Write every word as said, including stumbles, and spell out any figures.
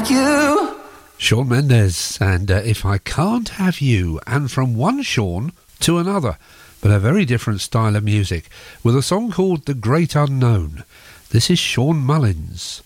you. Shawn Mendes and uh, If I Can't Have You, and from one Shawn to another, but a very different style of music, with a song called The Great Unknown. This is Shawn Mullins.